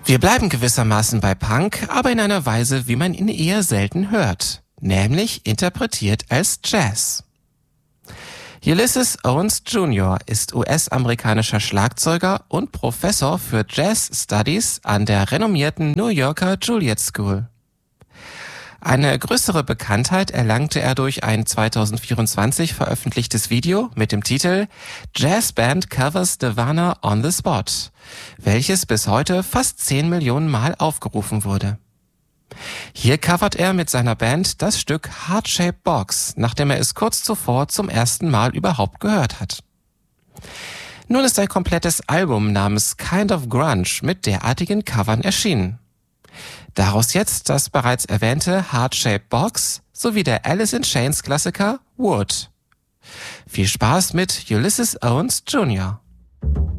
Wir bleiben gewissermaßen bei Punk, aber in einer Weise, wie man ihn eher selten hört, nämlich interpretiert als Jazz. Ulysses Owens Jr. ist US-amerikanischer Schlagzeuger und Professor für Jazz Studies an der renommierten New Yorker Juilliard School. Eine größere Bekanntheit erlangte er durch ein 2024 veröffentlichtes Video mit dem Titel Jazz Band Covers Nirvana on the Spot, welches bis heute fast 10 Millionen Mal aufgerufen wurde. Hier covert er mit seiner Band das Stück Heart-Shaped Box, nachdem er es kurz zuvor zum ersten Mal überhaupt gehört hat. Nun ist ein komplettes Album namens Kind of Grunge mit derartigen Covern erschienen. Daraus jetzt das bereits erwähnte Heart-Shaped Box sowie der Alice in Chains Klassiker Wood. Viel Spaß mit Ulysses Owens Jr.